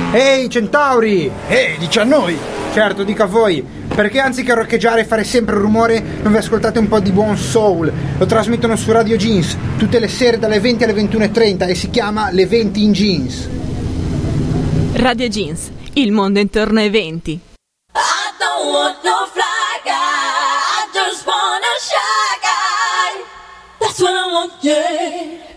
Ehi centauri! Dici a noi! Certo, dica a voi, perché anziché roccheggiare e fare sempre rumore non vi ascoltate un po' di buon soul? Lo trasmettono su Radio Jeans tutte le sere dalle 20 alle 21:30 e si chiama Le 20 in Jeans. Radio Jeans, il mondo intorno ai 20. I don't want no fly guy, I just want a shy guy. That's what I want, yeah.